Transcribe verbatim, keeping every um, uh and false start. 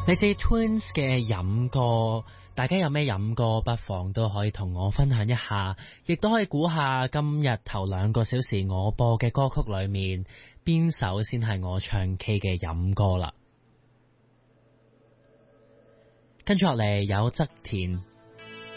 你知 Twins 嘅飲歌，大家有咩飲歌不妨都可以同我分享一下，亦都可以估下今日頭兩個小時我播嘅歌曲裏面邊首先係我唱 K 嘅飲歌啦。跟住落嚟有側田